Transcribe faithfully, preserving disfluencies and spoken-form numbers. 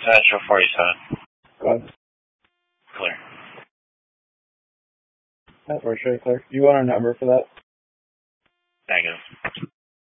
Metro forty-seven. Go ahead. Clear. That works really clear. Do you want a number for that? Negative.